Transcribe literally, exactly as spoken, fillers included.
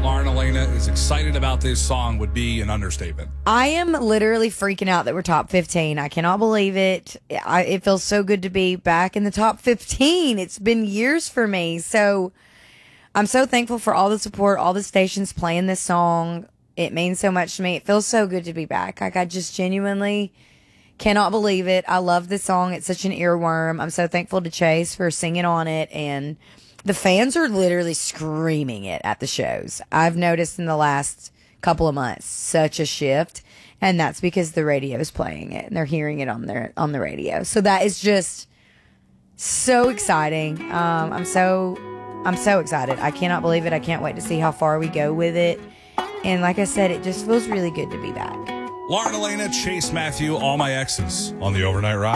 Lauren Elena is excited about this song would be an understatement. I am literally freaking out that we're top fifteen. I cannot believe it. I, it feels so good to be back in the top fifteen. It's been years for me. So I'm so thankful for all the support, all the stations playing this song. It means so much to me. It feels so good to be back. Like, I just genuinely cannot believe it. I love this song. It's such an earworm. I'm so thankful to Chase for singing on it. And the fans are literally screaming it at the shows. I've noticed in the last couple of months such a shift. And that's because the radio is playing it and they're hearing it on their on the radio. So that is just so exciting. Um, I'm so I'm so excited. I cannot believe it. I can't wait to see how far we go with it. And like I said, it just feels really good to be back. Lauren Elena, Chase Matthew, All My Exes on the Overnight Ride.